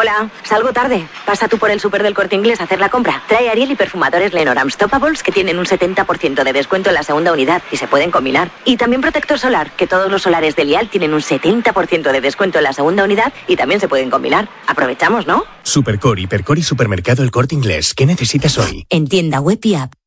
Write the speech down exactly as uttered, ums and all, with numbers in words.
Hola, salgo tarde. Pasa tú por el súper del Corte Inglés a hacer la compra. Trae Ariel y perfumadores Lenormand Stoppables que tienen un setenta por ciento de descuento en la segunda unidad y se pueden combinar. Y también protector solar, que todos los solares de Lial tienen un setenta por ciento de descuento en la segunda unidad y también se pueden combinar. Aprovechamos, ¿no? Supercore, Hipercore y Supermercado El Corte Inglés. ¿Qué necesitas hoy? En tienda web y app.